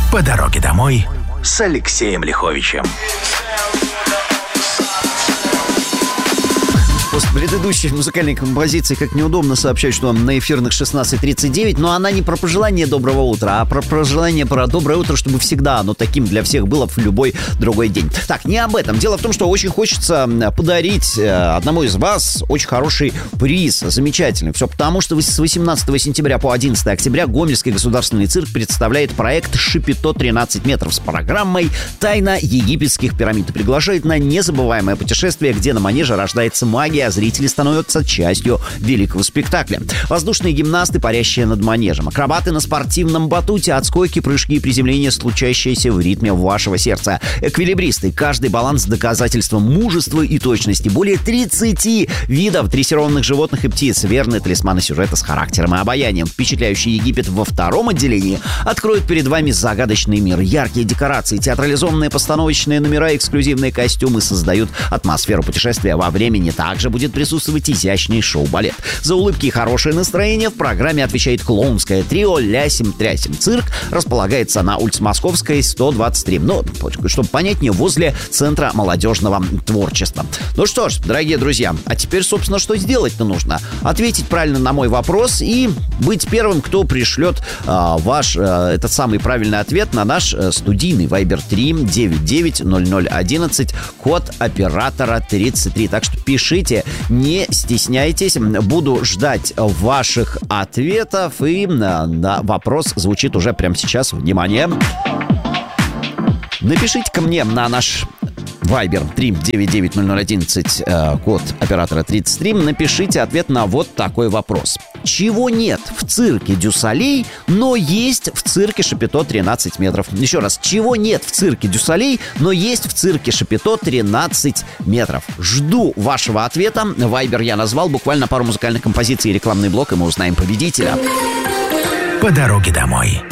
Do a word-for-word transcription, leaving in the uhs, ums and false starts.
По дороге домой с Алексеем Лиховичем. После предыдущей музыкальной композиции как неудобно сообщать, что на эфирных шестнадцать тридцать девять, но она не про пожелание доброго утра, а про пожелание про доброе утро, чтобы всегда оно таким для всех было в любой другой день. Так, не об этом. Дело в том, что очень хочется подарить одному из вас очень хороший приз, замечательный. Все потому, что с восемнадцатого сентября по одиннадцатое октября Гомельский государственный цирк представляет проект «Шапито тринадцать метров» с программой «Тайна египетских пирамид» и приглашает на незабываемое путешествие, где на манеже рождается магия, а зрители становятся частью великого спектакля. Воздушные гимнасты, парящие над манежем, акробаты на спортивном батуте, отскоки, прыжки и приземления, случающиеся в ритме вашего сердца, эквилибристы, каждый баланс доказательством мужества и точности, более тридцати видов дрессированных животных и птиц, верные талисманы сюжета с характером и обаянием. Впечатляющий Египет во втором отделении откроет перед вами загадочный мир. Яркие декорации, театрализованные постановочные номера, эксклюзивные костюмы создают атмосферу путешествия во времени. Также будет присутствовать изящный шоу-балет. За улыбки и хорошее настроение в программе отвечает клоунское трио «Лясим-трясим». Цирк располагается на улице Московской, сто двадцать три. Ну, чтобы понятнее, возле Центра молодежного творчества. Ну что ж, дорогие друзья, а теперь, собственно, что сделать-то нужно? Ответить правильно на мой вопрос и быть первым, кто пришлет э, ваш, э, этот самый правильный ответ на наш э, студийный Viber три девять девять ноль ноль одиннадцать, код оператора тридцать три. Так что пишите, не стесняйтесь, буду ждать ваших ответов. И да, вопрос звучит уже прямо сейчас. Внимание! Напишите ко мне на наш Viber три девять девять ноль ноль одиннадцать, э, код оператора тридцать три. Напишите ответ на вот такой вопрос. Чего нет в цирке Дю Солей, но есть в цирке Шапито тринадцать метров? Еще раз. Чего нет в цирке Дю Солей, но есть в цирке Шапито тринадцать метров? Жду вашего ответа. Viber я назвал. Буквально пару музыкальных композиций и рекламный блок, и мы узнаем победителя. По дороге домой.